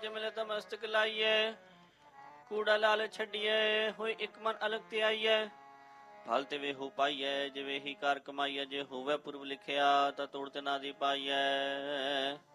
ਸੱਜੇ ਮਿਲੇ ਤਾਂ ਮਸਤਕ ਲਾਈਏ, ਕੂੜਾ ਲਾਲ ਛੱਡੀਏ, ਹੋਏ ਇੱਕ ਮਨ ਅਲਗ ਤੇ ਆਈਏ। ਫਲ ਤੇ ਵੇਹੋ ਪਾਈਐ, ਜਿਵੇਂ ਹੀ ਕਾਰ ਕਮਾਈਐ, ਜੇ ਹੋਵੇ ਪੁਰਬ ਲਿਖਿਆ ਤਾਂ ਤੋੜ ਤੇ ਨਾ ਦੀ ਪਾਈਐ।